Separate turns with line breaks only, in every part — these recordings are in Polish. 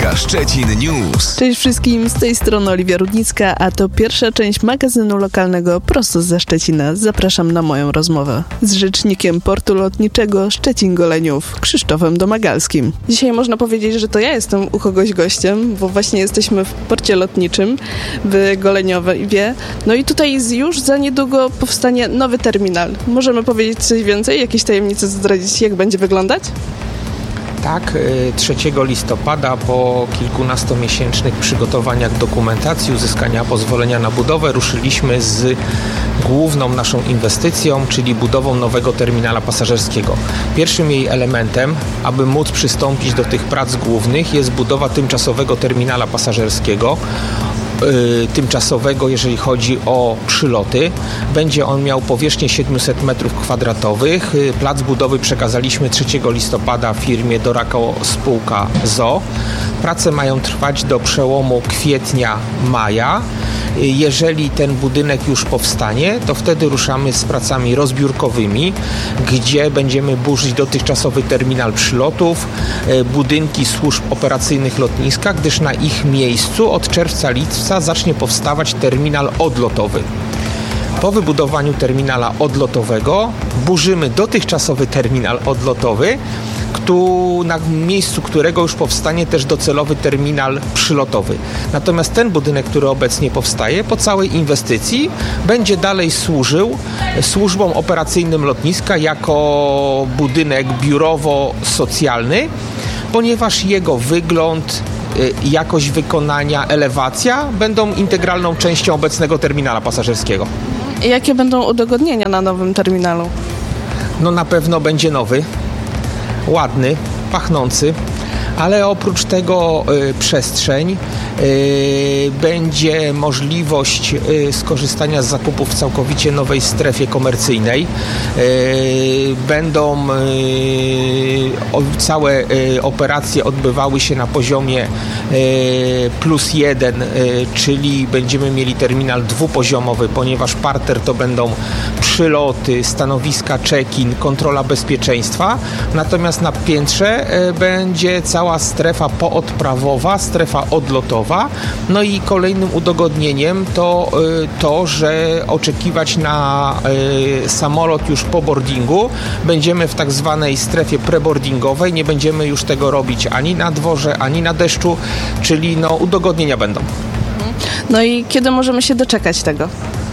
PKK Szczecin News.
Cześć wszystkim, z tej strony Oliwia Rudnicka, a to pierwsza część magazynu lokalnego prosto ze Szczecina. Zapraszam na moją rozmowę z rzecznikiem portu lotniczego Szczecin-Goleniów, Krzysztofem Domagalskim. Dzisiaj można powiedzieć, że to ja jestem u kogoś gościem, bo właśnie jesteśmy w porcie lotniczym w Goleniowie. No i tutaj już za niedługo powstanie nowy terminal. Możemy powiedzieć coś więcej? Jakieś tajemnice zdradzić, jak będzie wyglądać?
Tak, 3 listopada po kilkunastomiesięcznych przygotowaniach dokumentacji, uzyskania pozwolenia na budowę ruszyliśmy z główną naszą inwestycją, czyli budową nowego terminala pasażerskiego. Pierwszym jej elementem, aby móc przystąpić do tych prac głównych, jest budowa tymczasowego terminala pasażerskiego. Tymczasowego, jeżeli chodzi o przyloty. Będzie on miał powierzchnię 700 m2. Plac budowy przekazaliśmy 3 listopada firmie Dorako Spółka ZOO. Prace mają trwać do przełomu kwietnia-maja. Jeżeli ten budynek już powstanie, to wtedy ruszamy z pracami rozbiórkowymi, gdzie będziemy burzyć dotychczasowy terminal przylotów, budynki służb operacyjnych lotniska, gdyż na ich miejscu od czerwca-lipca zacznie powstawać terminal odlotowy. Po wybudowaniu terminala odlotowego burzymy dotychczasowy terminal odlotowy, na miejscu którego już powstanie też docelowy terminal przylotowy. Natomiast ten budynek, który obecnie powstaje, po całej inwestycji będzie dalej służył służbom operacyjnym lotniska jako budynek biurowo-socjalny, ponieważ jego wygląd, jakość wykonania, elewacja będą integralną częścią obecnego terminala pasażerskiego.
I jakie będą udogodnienia na nowym terminalu?
No na pewno będzie nowy, ładny, pachnący, ale oprócz tego przestrzeń, będzie możliwość skorzystania z zakupów w całkowicie nowej strefie komercyjnej. Będą całe operacje odbywały się na poziomie +1, czyli będziemy mieli terminal dwupoziomowy, ponieważ parter to będą przyloty, stanowiska check-in, kontrola bezpieczeństwa. Natomiast na piętrze będzie cała strefa poodprawowa, strefa odlotowa. No i kolejnym udogodnieniem to, że oczekiwać na samolot już po boardingu będziemy w tak zwanej strefie preboardingowej. Nie będziemy już tego robić ani na dworze, ani na deszczu, czyli udogodnienia będą.
No i kiedy możemy się doczekać tego?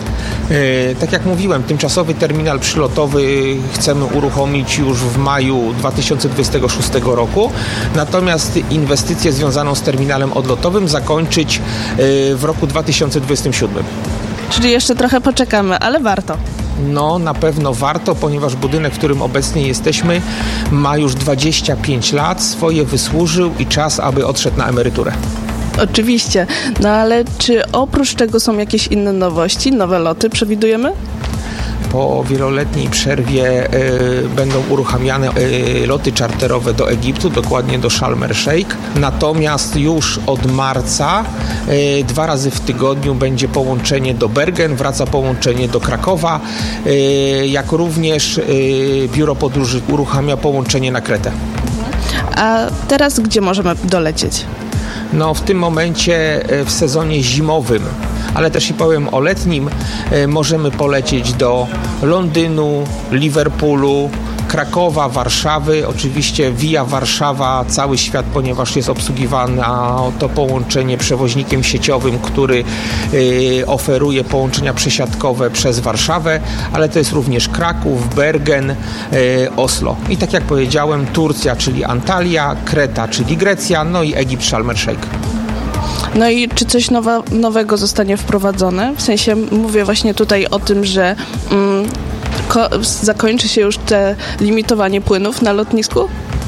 Tak jak mówiłem, tymczasowy terminal przylotowy chcemy uruchomić już w maju 2026 roku, natomiast inwestycję związaną z terminalem odlotowym zakończyć w roku 2027.
Czyli jeszcze trochę poczekamy, ale warto.
No, na pewno warto, ponieważ budynek, w którym obecnie jesteśmy, ma już 25 lat, swoje wysłużył i czas, aby odszedł na emeryturę.
Oczywiście, no ale czy oprócz tego są jakieś inne nowości, nowe loty przewidujemy?
Po wieloletniej przerwie będą uruchamiane loty czarterowe do Egiptu, dokładnie do Sharm el-Sheikh. Natomiast już od marca 2 razy w tygodniu będzie połączenie do Bergen, wraca połączenie do Krakowa, jak również biuro podróży uruchamia połączenie na Kretę.
A teraz gdzie możemy dolecieć?
No, w tym momencie w sezonie zimowym, ale też i powiem o letnim, możemy polecieć do Londynu, Liverpoolu, Krakowa, Warszawy. Oczywiście via Warszawa cały świat, ponieważ jest obsługiwane to połączenie przewoźnikiem sieciowym, który oferuje połączenia przesiadkowe przez Warszawę, ale to jest również Kraków, Bergen, Oslo. I tak jak powiedziałem, Turcja, czyli Antalya, Kreta, czyli Grecja, no i Egipt, Sharm el-Sheikh.
No i czy coś nowego zostanie wprowadzone? W sensie mówię właśnie tutaj o tym, że zakończy się już te limitowanie płynów na lotnisku?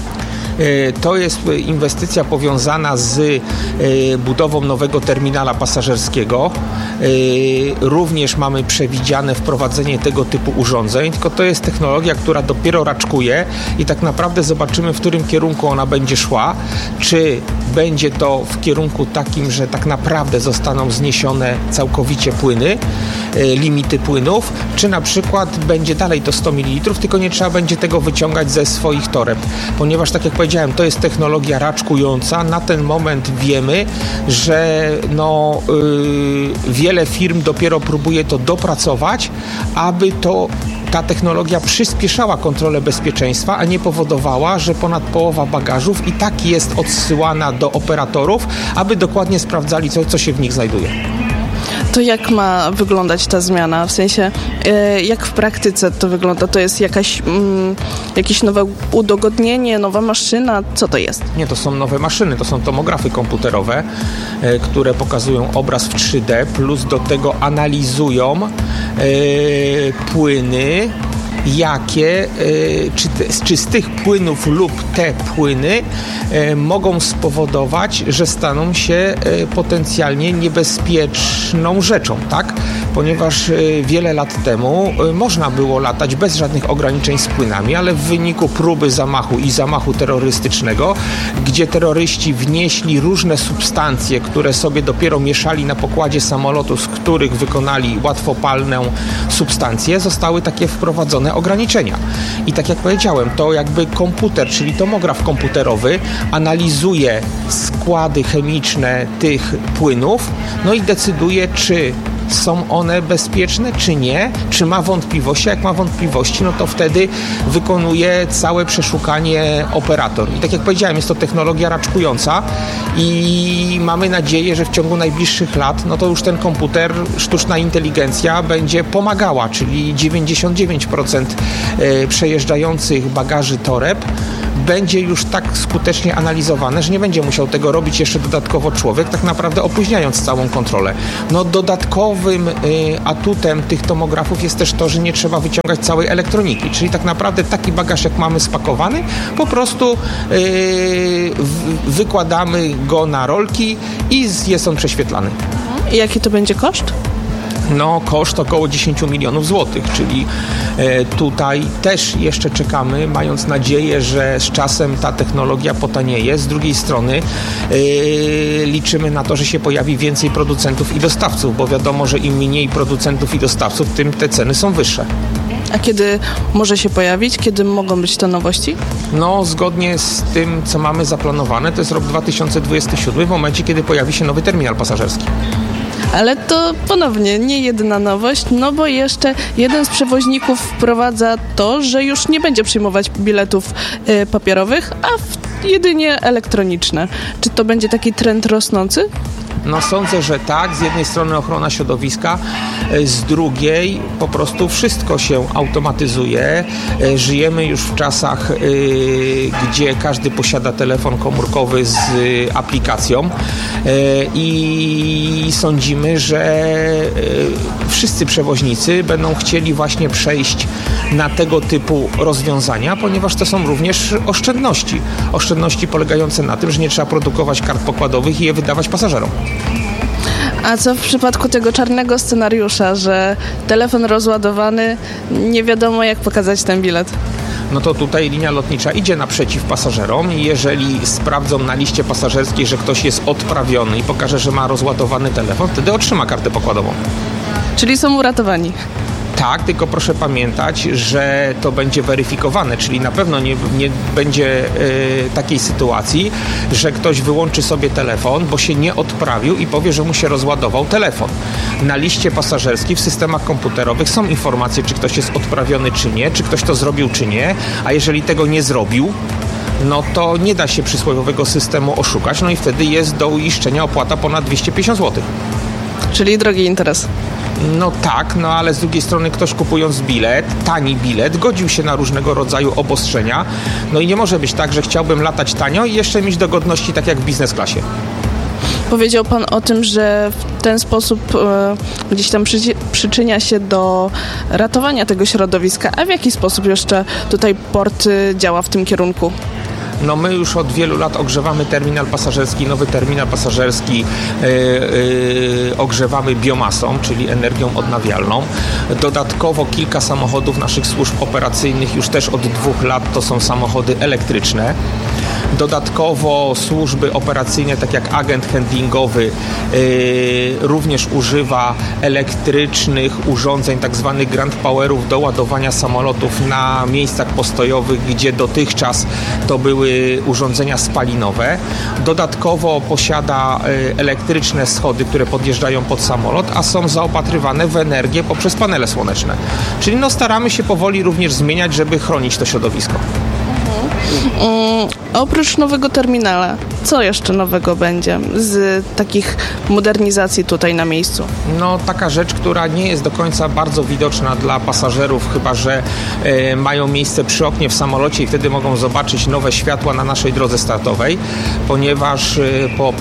To jest inwestycja powiązana z budową nowego terminala pasażerskiego. Również mamy przewidziane wprowadzenie tego typu urządzeń, tylko to jest technologia, która dopiero raczkuje i tak naprawdę zobaczymy, w którym kierunku ona będzie szła. Czy będzie to w kierunku takim, że tak naprawdę zostaną zniesione całkowicie płyny, limity płynów, czy na przykład będzie dalej to 100 ml, tylko nie trzeba będzie tego wyciągać ze swoich toreb, ponieważ tak jak powiedziałem, to jest technologia raczkująca. Na ten moment wiemy, że wiele firm dopiero próbuje to dopracować, aby ta technologia przyspieszała kontrolę bezpieczeństwa, a nie powodowała, że ponad połowa bagażów i tak jest odsyłana do operatorów, aby dokładnie sprawdzali, co się w nich znajduje.
To jak ma wyglądać ta zmiana? W sensie, jak w praktyce to wygląda? To jest jakieś nowe udogodnienie, nowa maszyna? Co to jest?
Nie, to są nowe maszyny, to są tomografy komputerowe, które pokazują obraz w 3D, plus do tego analizują płyny, jakie, czy z tych płynów lub te płyny mogą spowodować, że staną się potencjalnie niebezpieczną rzeczą, tak? Ponieważ wiele lat temu można było latać bez żadnych ograniczeń z płynami, ale w wyniku próby zamachu terrorystycznego, gdzie terroryści wnieśli różne substancje, które sobie dopiero mieszali na pokładzie samolotu, z których wykonali łatwopalną substancję, zostały takie wprowadzone ograniczenia. I tak jak powiedziałem, to jakby komputer, czyli tomograf komputerowy analizuje składy chemiczne tych płynów, no i decyduje, czy są one bezpieczne, czy nie, czy ma wątpliwości. Jak ma wątpliwości, no to wtedy wykonuje całe przeszukanie operator. I tak jak powiedziałem, jest to technologia raczkująca i mamy nadzieję, że w ciągu najbliższych lat, no to już ten komputer, sztuczna inteligencja będzie pomagała, czyli 99% przejeżdżających bagaży toreb będzie już tak skutecznie analizowane, że nie będzie musiał tego robić jeszcze dodatkowo człowiek, tak naprawdę opóźniając całą kontrolę. No dodatkowym atutem tych tomografów jest też to, że nie trzeba wyciągać całej elektroniki, czyli tak naprawdę taki bagaż, jak mamy spakowany, po prostu wykładamy go na rolki i jest on prześwietlany.
I jaki to będzie koszt?
No, koszt około 10 milionów złotych, czyli tutaj też jeszcze czekamy, mając nadzieję, że z czasem ta technologia potanieje. Z drugiej strony liczymy na to, że się pojawi więcej producentów i dostawców, bo wiadomo, że im mniej producentów i dostawców, tym te ceny są wyższe.
A kiedy może się pojawić? Kiedy mogą być te nowości?
No, zgodnie z tym, co mamy zaplanowane, to jest rok 2027, w momencie, kiedy pojawi się nowy terminal pasażerski.
Ale to ponownie nie jedyna nowość, no bo jeszcze jeden z przewoźników wprowadza to, że już nie będzie przyjmować biletów papierowych, a jedynie elektroniczne. Czy to będzie taki trend rosnący?
No sądzę, że tak. Z jednej strony ochrona środowiska, z drugiej po prostu wszystko się automatyzuje. Żyjemy już w czasach, gdzie każdy posiada telefon komórkowy z aplikacją i sądzimy, że wszyscy przewoźnicy będą chcieli właśnie przejść na tego typu rozwiązania, ponieważ to są również oszczędności. Oszczędności polegające na tym, że nie trzeba produkować kart pokładowych i je wydawać pasażerom.
A co w przypadku tego czarnego scenariusza, że telefon rozładowany, nie wiadomo jak pokazać ten bilet?
No to tutaj linia lotnicza idzie naprzeciw pasażerom i jeżeli sprawdzą na liście pasażerskiej, że ktoś jest odprawiony i pokaże, że ma rozładowany telefon, wtedy otrzyma kartę pokładową.
Czyli są uratowani.
Tak, tylko proszę pamiętać, że to będzie weryfikowane, czyli na pewno nie będzie takiej sytuacji, że ktoś wyłączy sobie telefon, bo się nie odprawił i powie, że mu się rozładował telefon. Na liście pasażerskiej w systemach komputerowych są informacje, czy ktoś jest odprawiony, czy nie, czy ktoś to zrobił, czy nie, a jeżeli tego nie zrobił, no to nie da się przysłowiowego systemu oszukać, no i wtedy jest do uiszczenia opłata ponad 250 zł.
Czyli drogi interes.
No tak, no ale z drugiej strony ktoś kupując bilet, tani bilet, godził się na różnego rodzaju obostrzenia. No i nie może być tak, że chciałbym latać tanio i jeszcze mieć dogodności tak jak w biznes klasie.
Powiedział Pan o tym, że w ten sposób gdzieś tam przyczynia się do ratowania tego środowiska. A w jaki sposób jeszcze tutaj port działa w tym kierunku?
No my już od wielu lat ogrzewamy terminal pasażerski, nowy terminal pasażerski ogrzewamy biomasą, czyli energią odnawialną. Dodatkowo kilka samochodów naszych służb operacyjnych już też od 2 lat to są samochody elektryczne. Dodatkowo służby operacyjne, tak jak agent handlingowy, również używa elektrycznych urządzeń, tak zwanych Grand Powerów do ładowania samolotów na miejscach postojowych, gdzie dotychczas to były urządzenia spalinowe. Dodatkowo posiada elektryczne schody, które podjeżdżają pod samolot, a są zaopatrywane w energię poprzez panele słoneczne. Czyli staramy się powoli również zmieniać, żeby chronić to środowisko.
Oprócz nowego terminala, co jeszcze nowego będzie z takich modernizacji tutaj na miejscu?
Taka rzecz, która nie jest do końca bardzo widoczna dla pasażerów, chyba że mają miejsce przy oknie w samolocie i wtedy mogą zobaczyć nowe światła na naszej drodze startowej, ponieważ po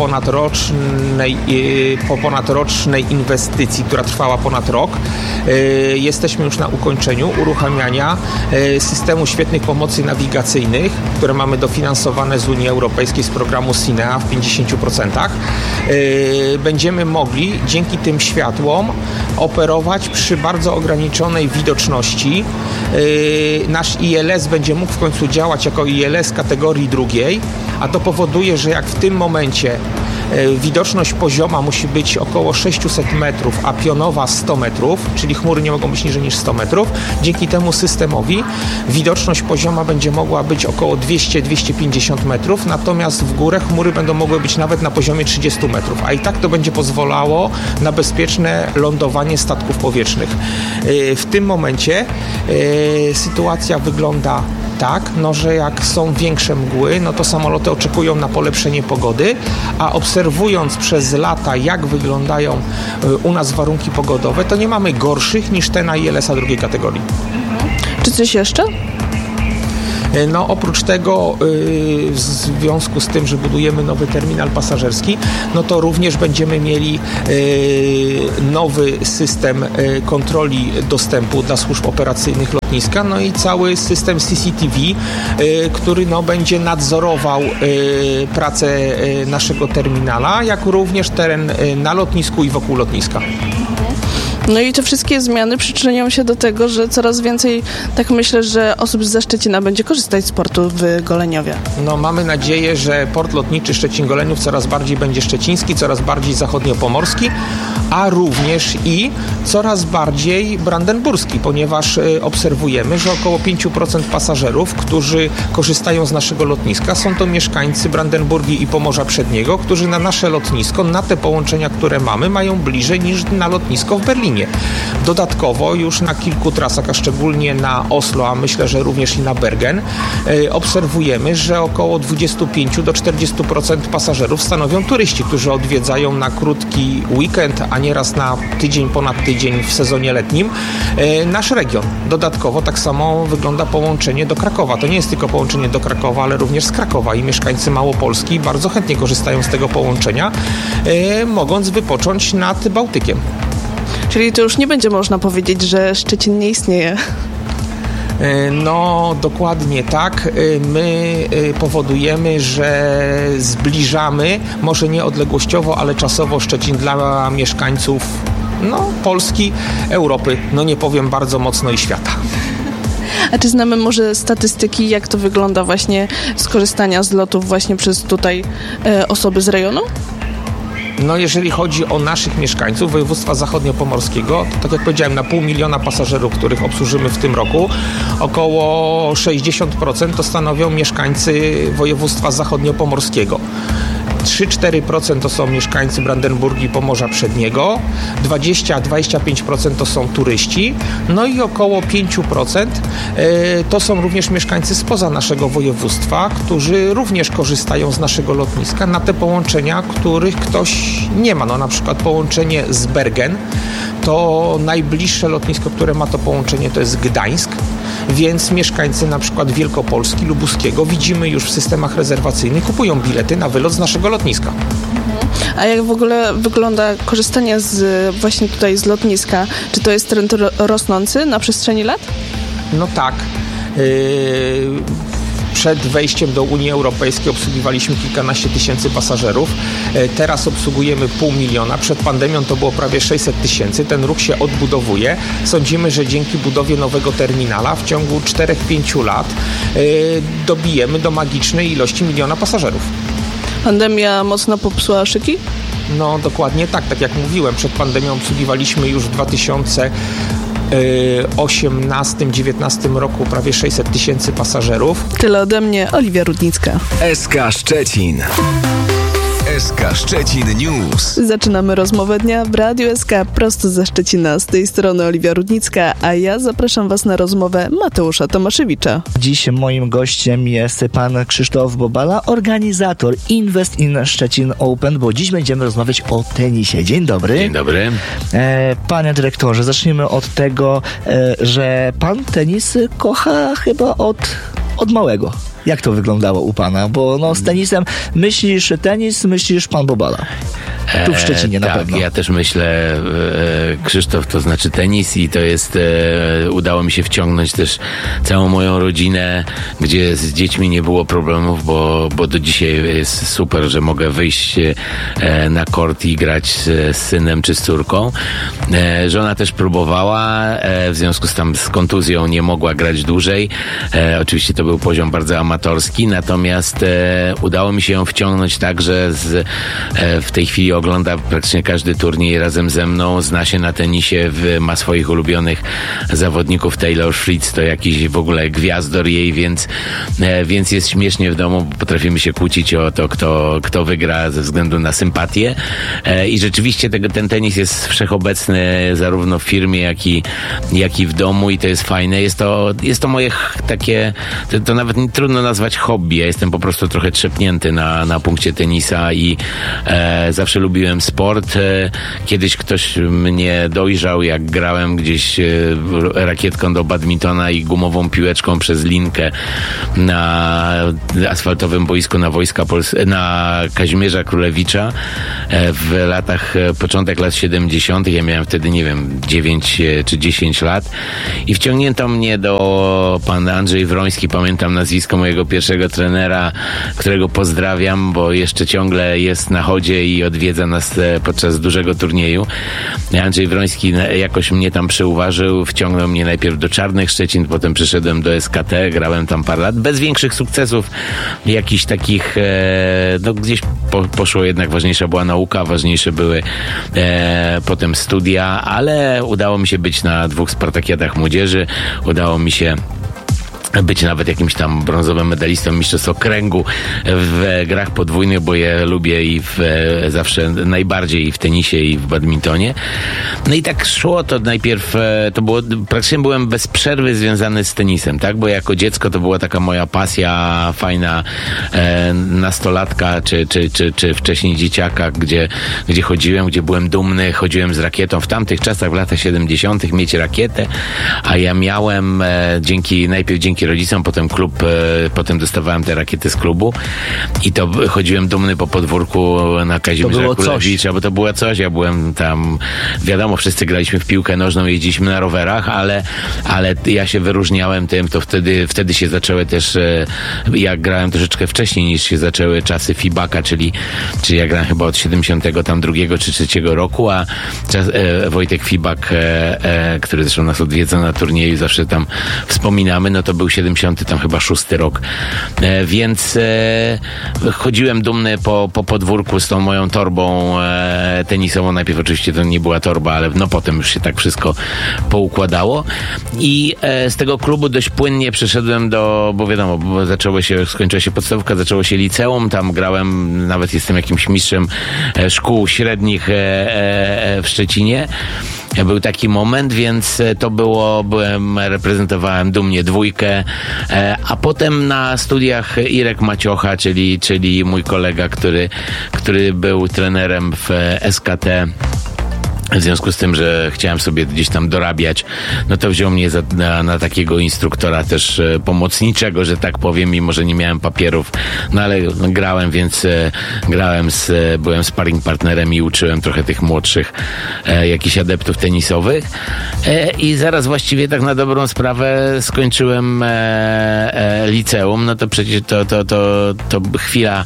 ponadrocznej inwestycji, która trwała ponad rok, jesteśmy już na ukończeniu uruchamiania systemu świetnych pomocy nawigacyjnych, które mamy dofinansowane z Unii Europejskiej z programu SINEA w 50%. Będziemy mogli dzięki tym światłom operować przy bardzo ograniczonej widoczności. Nasz ILS będzie mógł w końcu działać jako ILS kategorii drugiej, a to powoduje, że jak w tym momencie widoczność pozioma musi być około 600 metrów, a pionowa 100 metrów, czyli chmury nie mogą być niżej niż 100 metrów. Dzięki temu systemowi widoczność pozioma będzie mogła być około 200-250 metrów, natomiast w górę chmury będą mogły być nawet na poziomie 30 metrów, a i tak to będzie pozwalało na bezpieczne lądowanie statków powietrznych. W tym momencie sytuacja wygląda tak, że jak są większe mgły, to samoloty oczekują na polepszenie pogody, a obserwując przez lata, jak wyglądają u nas warunki pogodowe, to nie mamy gorszych niż te na ILS-a drugiej kategorii.
Czy coś jeszcze?
Oprócz tego w związku z tym, że budujemy nowy terminal pasażerski, to również będziemy mieli nowy system kontroli dostępu dla służb operacyjnych lotniska, i cały system CCTV, który będzie nadzorował pracę naszego terminala, jak również teren na lotnisku i wokół lotniska.
I te wszystkie zmiany przyczynią się do tego, że coraz więcej, tak myślę, że osób ze Szczecina będzie korzystać z portu w Goleniowie.
Mamy nadzieję, że port lotniczy Szczecin-Goleniów coraz bardziej będzie szczeciński, coraz bardziej zachodniopomorski, a również i coraz bardziej brandenburski, ponieważ obserwujemy, że około 5% pasażerów, którzy korzystają z naszego lotniska, są to mieszkańcy Brandenburgii i Pomorza Przedniego, którzy na nasze lotnisko, na te połączenia, które mamy, mają bliżej niż na lotnisko w Berlinie. Dodatkowo już na kilku trasach, a szczególnie na Oslo, a myślę, że również i na Bergen, obserwujemy, że około 25-40% pasażerów stanowią turyści, którzy odwiedzają na krótki weekend, a nieraz na tydzień, ponad tydzień w sezonie letnim nasz region. Dodatkowo tak samo wygląda połączenie do Krakowa. To nie jest tylko połączenie do Krakowa, ale również z Krakowa i mieszkańcy Małopolski bardzo chętnie korzystają z tego połączenia, mogąc wypocząć nad Bałtykiem.
Czyli to już nie będzie można powiedzieć, że Szczecin nie istnieje.
Dokładnie tak. My powodujemy, że zbliżamy, może nie odległościowo, ale czasowo Szczecin dla mieszkańców Polski, Europy, nie powiem bardzo mocno i świata.
A czy znamy może statystyki, jak to wygląda właśnie z korzystania z lotów właśnie przez tutaj osoby z rejonu?
Jeżeli chodzi o naszych mieszkańców województwa zachodniopomorskiego, to tak jak powiedziałem, na 500 000 pasażerów, których obsłużymy w tym roku, około 60% to stanowią mieszkańcy województwa zachodniopomorskiego. 3-4% to są mieszkańcy Brandenburgii i Pomorza Przedniego, 20-25% to są turyści, i około 5% to są również mieszkańcy spoza naszego województwa, którzy również korzystają z naszego lotniska na te połączenia, których ktoś nie ma. Na przykład połączenie z Bergen, to najbliższe lotnisko, które ma to połączenie, to jest Gdańsk, więc mieszkańcy na przykład Wielkopolski, Lubuskiego, widzimy już w systemach rezerwacyjnych, kupują bilety na wylot z naszego lotniska.
A jak w ogóle wygląda korzystanie właśnie tutaj z lotniska? Czy to jest trend rosnący na przestrzeni lat?
Tak. Przed wejściem do Unii Europejskiej obsługiwaliśmy kilkanaście tysięcy pasażerów. Teraz obsługujemy 500 000. Przed pandemią to było prawie 600 000. Ten ruch się odbudowuje. Sądzimy, że dzięki budowie nowego terminala w ciągu 4-5 lat dobijemy do magicznej ilości 1 000 000 pasażerów.
Pandemia mocno popsuła szyki?
No dokładnie tak. Tak jak mówiłem, przed pandemią obsługiwaliśmy już w 2018-19 roku prawie 600 000 pasażerów.
Tyle ode mnie, Oliwia Rudnicka.
SK Szczecin. SK Szczecin News.
Zaczynamy rozmowę dnia w Radiu SK prosto ze Szczecina. Z tej strony Oliwia Rudnicka, a ja zapraszam Was na rozmowę Mateusza Tomaszewicza.
Dziś moim gościem jest pan Krzysztof Bobala, organizator Invest in Szczecin Open, bo dziś będziemy rozmawiać o tenisie. Dzień dobry.
Dzień dobry.
Panie dyrektorze, zacznijmy od tego, że pan tenis kocha chyba od małego. Jak to wyglądało u pana? Bo z tenisem myślisz tenis, myślisz pan Bobala. Tu w Szczecinie na pewno.
Tak, ja też myślę, Krzysztof, to znaczy tenis i to jest, udało mi się wciągnąć też całą moją rodzinę, gdzie z dziećmi nie było problemów, bo do dzisiaj jest super, że mogę wyjść na kort i grać z synem czy z córką. Żona też próbowała, w związku z kontuzją nie mogła grać dłużej. Oczywiście to był poziom bardzo amatorski, natomiast udało mi się ją wciągnąć tak, że w tej chwili ogląda praktycznie każdy turniej razem ze mną, zna się na tenisie, ma swoich ulubionych zawodników. Taylor Fritz to jakiś w ogóle gwiazdor jej, więc jest śmiesznie w domu, bo potrafimy się kłócić o to, kto wygra ze względu na sympatię. I rzeczywiście ten tenis jest wszechobecny zarówno w firmie, jak i w domu i to jest fajne. Jest to moje takie, to nawet trudno nazwać hobby. Ja jestem po prostu trochę trzepnięty na punkcie tenisa i zawsze lubiłem sport. Kiedyś ktoś mnie dojrzał, jak grałem gdzieś rakietką do badmintona i gumową piłeczką przez linkę na asfaltowym boisku na Kazimierza Królewicza w początek lat 70. Ja miałem wtedy, 9 czy 10 lat i wciągnięto mnie do pan Andrzej Wroński, pamiętam nazwisko mojego pierwszego trenera, którego pozdrawiam, bo jeszcze ciągle jest na chodzie i odwiedza nas podczas dużego turnieju. Andrzej Wroński jakoś mnie tam przyuważył, wciągnął mnie najpierw do Czarnych Szczecin, potem przyszedłem do SKT, grałem tam parę lat, bez większych sukcesów, jakichś takich, gdzieś poszło jednak, ważniejsza była nauka, ważniejsze były potem studia, ale udało mi się być na 2 Spartakiadach młodzieży, udało mi się być nawet jakimś tam brązowym medalistą mistrzostw okręgu w grach podwójnych, bo je lubię i zawsze najbardziej i w tenisie i w badmintonie. No i tak szło to najpierw, praktycznie byłem bez przerwy związany z tenisem, tak? Bo jako dziecko to była taka moja pasja fajna, nastolatka czy wcześniej dzieciaka, gdzie chodziłem, gdzie byłem dumny, chodziłem z rakietą. W tamtych czasach, w latach 70. mieć rakietę, a ja miałem najpierw dzięki rodzicom, potem dostawałem te rakiety z klubu i to chodziłem dumny po podwórku na Kazimierza Królewicza, bo to było coś. Ja byłem tam, wiadomo, wszyscy graliśmy w piłkę nożną, jeździliśmy na rowerach, ale ja się wyróżniałem tym, to wtedy się zaczęły też, ja grałem troszeczkę wcześniej niż się zaczęły czasy FIBAK-a, czyli ja grałem chyba od 72 czy 3 roku, a Wojtek Fibak, który zresztą nas odwiedza na turnieju, zawsze tam wspominamy, no to był 70 tam chyba 6 rok. Więc chodziłem dumny po podwórku z tą moją torbą tenisową. Najpierw oczywiście to nie była torba, ale potem już się tak wszystko poukładało. I z tego klubu dość płynnie przeszedłem bo wiadomo, skończyła się podstawówka, zaczęło się liceum, tam grałem, nawet jestem jakimś mistrzem szkół średnich w Szczecinie. Był taki moment, więc reprezentowałem dumnie 2, a potem na studiach Irek Maciocha, czyli mój kolega, który był trenerem w SKT W związku z tym, że chciałem sobie gdzieś tam dorabiać, no to wziął mnie na takiego instruktora też pomocniczego, że tak powiem, mimo że nie miałem papierów, no ale grałem, więc byłem sparring partnerem i uczyłem trochę tych młodszych jakichś adeptów tenisowych i zaraz właściwie tak na dobrą sprawę skończyłem liceum, no to przecież to chwila,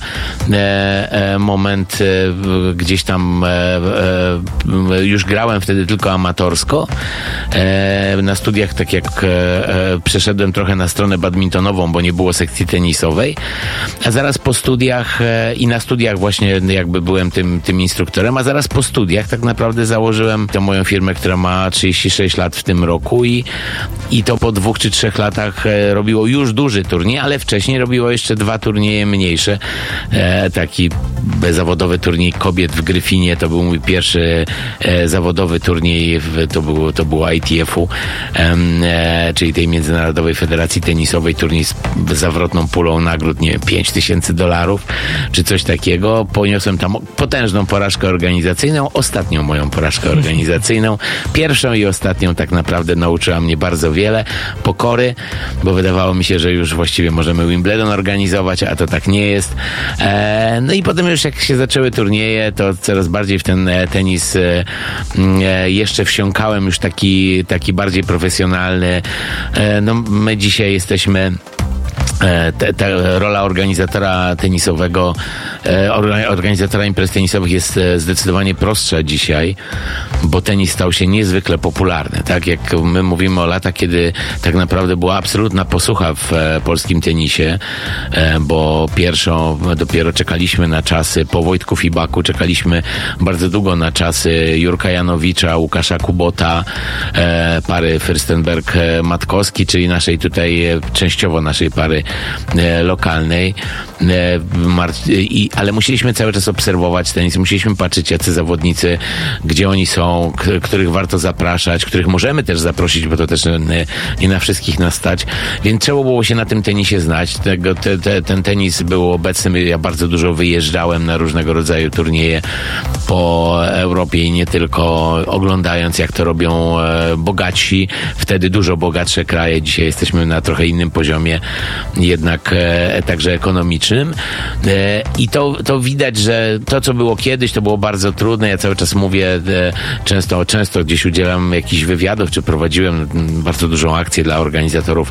moment gdzieś tam już grałem wtedy tylko amatorsko. Na studiach, tak jak przeszedłem trochę na stronę badmintonową, bo nie było sekcji tenisowej, a zaraz po studiach i na studiach właśnie jakby byłem tym instruktorem, a zaraz po studiach tak naprawdę założyłem tę moją firmę, która ma 36 lat w tym roku i to po 2 czy 3 latach robiło już duży turniej, ale wcześniej robiło jeszcze 2 turnieje mniejsze. Taki zawodowy turniej kobiet w Gryfinie, to był mój pierwszy zawodowy turniej, to było ITF-u, czyli tej Międzynarodowej Federacji Tenisowej, turniej z zawrotną pulą nagród, nie wiem, $5,000 czy coś takiego. Poniosłem tam potężną porażkę organizacyjną, ostatnią moją porażkę organizacyjną. Pierwszą i ostatnią tak naprawdę nauczyła mnie bardzo wiele pokory, bo wydawało mi się, że już właściwie możemy Wimbledon organizować, a to tak nie jest. No i potem już jak się zaczęły turnieje, to coraz bardziej w ten tenis jeszcze wsiąkałem, już taki bardziej profesjonalny. No my dzisiaj jesteśmy ta rola organizatora tenisowego, organizatora imprez tenisowych jest zdecydowanie prostsza dzisiaj, bo tenis stał się niezwykle popularny. Tak jak my mówimy o latach, kiedy tak naprawdę była absolutna posłucha w polskim tenisie, bo dopiero czekaliśmy na czasy, po Wojtku Fibaku czekaliśmy bardzo długo na czasy Jurka Janowicza, Łukasza Kubota, pary Fürstenberg-Matkowski, czyli naszej tutaj, częściowo naszej pary lokalnej, ale musieliśmy cały czas obserwować tenis, musieliśmy patrzeć, jacy zawodnicy, gdzie oni są, których warto zapraszać, których możemy też zaprosić, bo to też nie na wszystkich nas stać, więc trzeba było się na tym tenisie znać. Ten tenis był obecny, ja bardzo dużo wyjeżdżałem na różnego rodzaju turnieje po Europie i nie tylko, oglądając, jak to robią bogatsi, wtedy dużo bogatsze kraje. Dzisiaj jesteśmy na trochę innym poziomie, jednak także ekonomicznym. I to widać, że to, co było kiedyś, to było bardzo trudne. Ja cały czas mówię, często gdzieś udzielam jakichś wywiadów, czy prowadziłem bardzo dużą akcję dla organizatorów